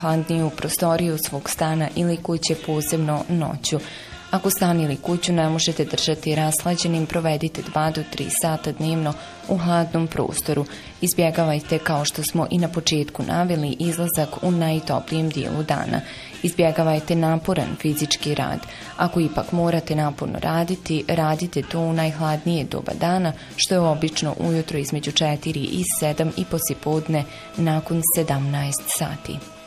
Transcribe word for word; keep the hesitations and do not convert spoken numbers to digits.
hladniju prostoriju svog stana ili kuće, posebno noću. Ako stan ili kuću ne možete držati rashlađenim, provedite dva do tri sata dnevno u hladnom prostoru. Izbjegavajte, kao što smo i na početku naveli, izlazak u najtoplijem dijelu dana. Izbjegavajte naporan fizički rad. Ako ipak morate naporno raditi, radite to u najhladnije doba dana, što je obično ujutro između četiri i sedam i poslijepodne nakon sedamnaest sati.